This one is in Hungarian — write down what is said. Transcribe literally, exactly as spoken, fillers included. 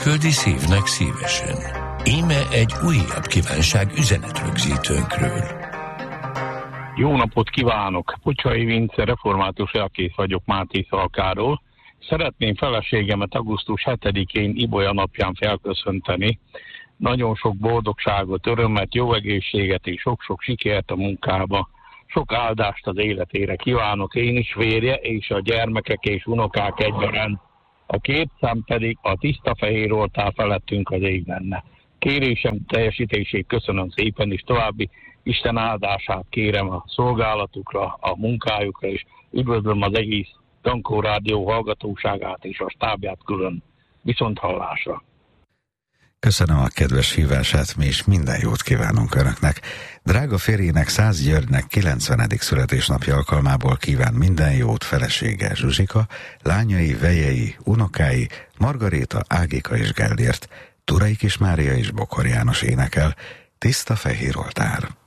Küldi szívnek szívesen. Íme egy újabb kívánság üzenetrögzítőnkről. Jó napot kívánok! Pucsai Vince, református lelkész vagyok Máté Szalkáról. Szeretném feleségemet augusztus hetedikén Ibolya napján felköszönteni. Nagyon sok boldogságot, örömet, jó egészséget és sok-sok sikert a munkába. Sok áldást az életére kívánok én is, férje és a gyermekek és unokák egyaránt. A két szám pedig a tiszta fehér oltár felettünk az ég lenne. Kérésem teljesítését köszönöm szépen, és további Isten áldását kérem a szolgálatukra, a munkájukra, és üdvözlöm az egész Dankó Rádió hallgatóságát és a stábját külön. Viszonthallásra! Köszönöm a kedves hívását, mi is minden jót kívánunk Önöknek. Drága férjének, Szász Györgynek kilencvenedik születésnapja alkalmából kíván minden jót felesége Zsuzsika, lányai, vejei, unokái, Margaréta, Ágika és Gellért, Turai Kis Mária és Bokor János énekel, Tiszta fehér oltár.